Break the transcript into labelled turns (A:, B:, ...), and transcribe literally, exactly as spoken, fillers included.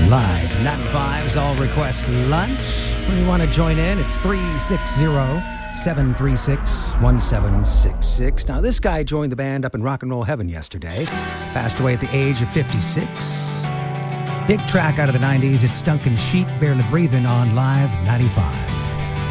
A: Live ninety-five's All Request Lunch. When you want to join in, it's three six zero, seven three six, one seven six six. Now, this guy joined the band up in rock and roll heaven yesterday. Passed away at the age of fifty-six. Big track out of the nineties. It's Duncan Sheik, Barely Breathing on Live ninety-five.